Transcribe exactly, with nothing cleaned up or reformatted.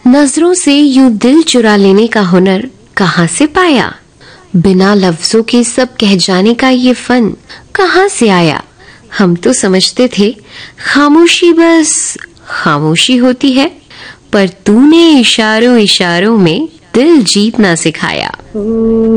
नजरों से यूं दिल चुरा लेने का हुनर कहाँ से पाया? बिना लफ्जों के सब कह जाने का ये फन कहाँ से आया? हम तो समझते थे खामोशी बस खामोशी होती है, पर तूने इशारों इशारों में दिल जीतना सिखाया।